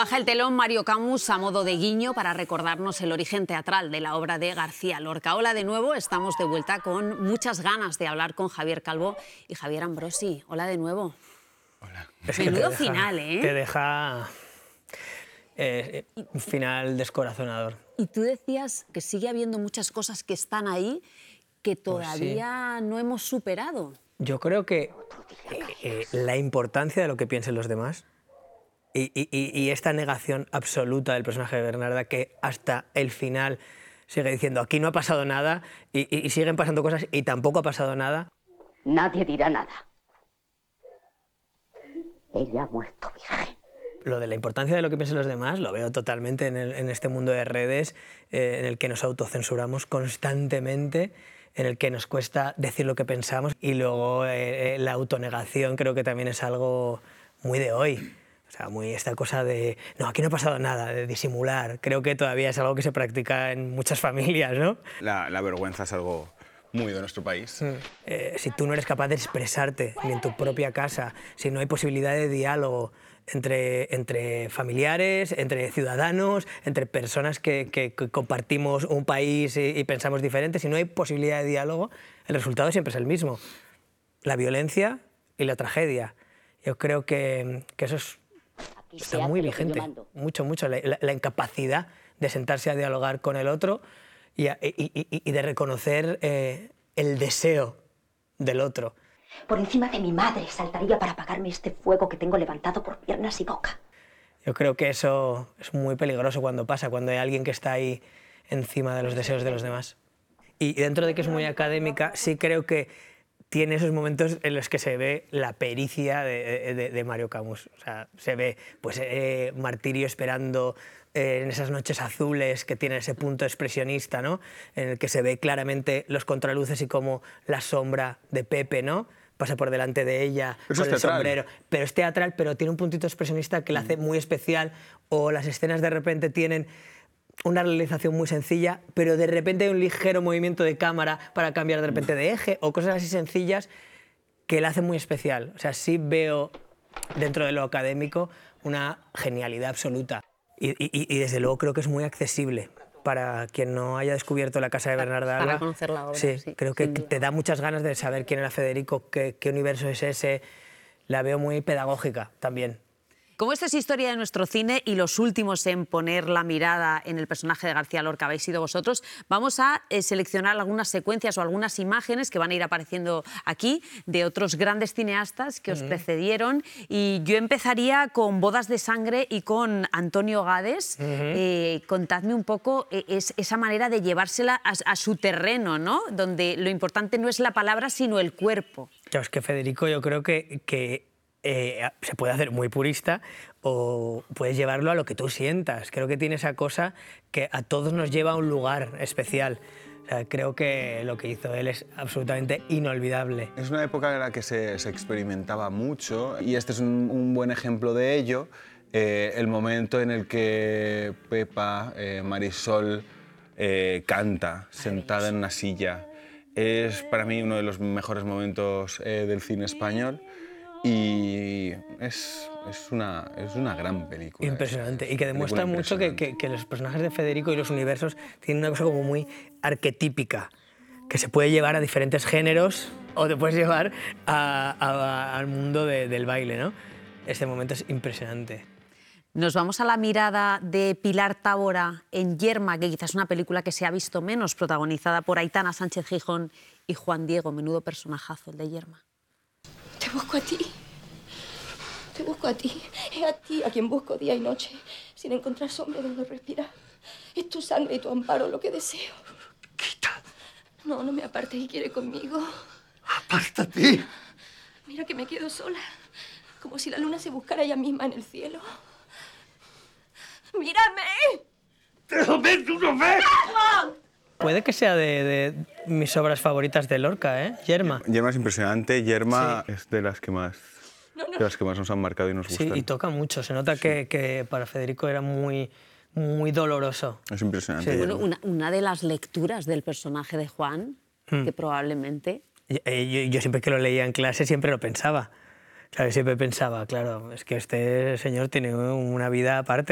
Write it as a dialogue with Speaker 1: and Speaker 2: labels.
Speaker 1: Baja el telón Mario Camus a modo de guiño para recordarnos el origen teatral de la obra de García Lorca. Hola de nuevo, estamos de vuelta con muchas ganas de hablar con Javier Calvo y Javier Ambrosi. Hola de nuevo.
Speaker 2: Hola.
Speaker 1: Menudo final, ¿eh?
Speaker 3: Te deja un final descorazonador.
Speaker 1: Y tú decías que sigue habiendo muchas cosas que están ahí que todavía no hemos superado.
Speaker 3: Yo creo que la importancia de lo que piensen los demás y esta negación absoluta del personaje de Bernarda, que hasta el final sigue diciendo aquí no ha pasado nada y siguen pasando cosas y tampoco ha pasado nada.
Speaker 4: Nadie dirá nada. Ella ha muerto virgen.
Speaker 3: Lo de la importancia de lo que piensen los demás lo veo totalmente en este mundo de redes en el que nos autocensuramos constantemente, en el que nos cuesta decir lo que pensamos, y luego la autonegación creo que también es algo muy de hoy. O sea, muy esta cosa de no, aquí no ha pasado nada, de disimular. Creo que todavía es algo que se practica en muchas familias, ¿no?
Speaker 2: La vergüenza es algo muy de nuestro país.
Speaker 3: Si tú no eres capaz de expresarte ni en tu propia casa, si no hay posibilidad de diálogo entre familiares, entre ciudadanos, entre personas que compartimos un país y pensamos diferente, si no hay posibilidad de diálogo, el resultado siempre es el mismo: la violencia y la tragedia. Yo creo que eso está muy vigente, mucho, la incapacidad de sentarse a dialogar con el otro y de reconocer el deseo del otro.
Speaker 4: Por encima de mi madre saltaría para apagarme este fuego que tengo levantado por piernas y boca.
Speaker 3: Yo creo que eso es muy peligroso cuando pasa, cuando hay alguien que está ahí encima de los deseos de los demás. Y dentro de que es muy académica, sí creo que tiene esos momentos en los que se ve la pericia de Mario Camus. O sea, se ve pues, Martirio esperando en esas noches azules que tiene ese punto expresionista, ¿no? En el que se ve claramente los contraluces y cómo la sombra de Pepe, ¿no?, pasa por delante de ella con el sombrero. Pero es teatral, pero tiene un puntito expresionista que la hace muy especial. O las escenas de repente tienen una realización muy sencilla, pero de repente hay un ligero movimiento de cámara para cambiar de repente de eje, o cosas así sencillas que la hacen muy especial. O sea, sí veo dentro de lo académico una genialidad absoluta. Y desde luego creo que es muy accesible para quien no haya descubierto La casa de Bernarda Alba.
Speaker 1: Para conocer la obra,
Speaker 3: sí,
Speaker 1: sí,
Speaker 3: creo que te da muchas ganas de saber quién era Federico, qué universo es ese. La veo muy pedagógica también.
Speaker 1: Como esta es historia de nuestro cine y los últimos en poner la mirada en el personaje de García Lorca habéis sido vosotros, vamos a seleccionar algunas secuencias o algunas imágenes que van a ir apareciendo aquí de otros grandes cineastas que os precedieron. Y yo empezaría con Bodas de sangre y con Antonio Gades. Contadme un poco esa manera de llevársela a su terreno, ¿no?, donde lo importante no es la palabra sino el cuerpo.
Speaker 3: Claro, es que Federico yo creo que se puede hacer muy purista o puedes llevarlo a lo que tú sientas. Creo que tiene esa cosa que a todos nos lleva a un lugar especial. O sea, creo que lo que hizo él es absolutamente inolvidable.
Speaker 2: Es una época en la que se experimentaba mucho y este es un buen ejemplo de ello. El momento en el que Pepa, Marisol, canta sentada en una silla es para mí uno de los mejores momentos del cine español. Y es una gran película.
Speaker 3: Impresionante. Y que demuestra mucho que los personajes de Federico y los universos tienen una cosa como muy arquetípica, que se puede llevar a diferentes géneros o te puedes llevar al mundo del baile, ¿no? Este momento es impresionante.
Speaker 1: Nos vamos a la mirada de Pilar Tábora en Yerma, que quizás es una película que se ha visto menos, protagonizada por Aitana Sánchez Gijón y Juan Diego. Menudo personajazo el de Yerma.
Speaker 5: Te busco a ti. Te busco a ti. Es a ti a quien busco día y noche, sin encontrar sombra donde respirar. Es tu sangre y tu amparo lo que deseo.
Speaker 6: Quita.
Speaker 5: No, no me apartes y quiere conmigo.
Speaker 6: Apártate.
Speaker 5: Mira que me quedo sola, como si la luna se buscara ella misma en el cielo. ¡Mírame!
Speaker 6: ¡Pero ven, tú no ves!
Speaker 3: Puede que sea de mis obras favoritas de Lorca, ¿eh? Yerma.
Speaker 2: Yerma es impresionante. Yerma es de las que más nos han marcado y nos gustan.
Speaker 3: Sí, y toca mucho. Se nota que para Federico era muy doloroso.
Speaker 2: Es impresionante.
Speaker 3: Sí.
Speaker 1: Bueno, una de las lecturas del personaje de Juan, que probablemente...
Speaker 3: Yo siempre que lo leía en clase siempre lo pensaba. Claro, siempre pensaba, claro, es que este señor tiene una vida aparte.